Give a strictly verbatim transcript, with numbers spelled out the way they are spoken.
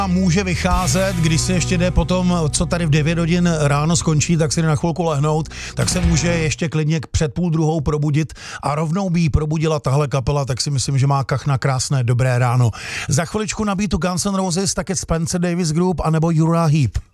může vycházet, když se ještě jde potom, co tady v devět hodin ráno skončí, tak si jde na chvilku lehnout, tak se může ještě klidně před půl druhou probudit a rovnou by jí probudila tahle kapela, tak si myslím, že má kach na krásné dobré ráno. Za chviličku nabítu Guns N' Roses, také Spencer Davis Group anebo Uriah Heep.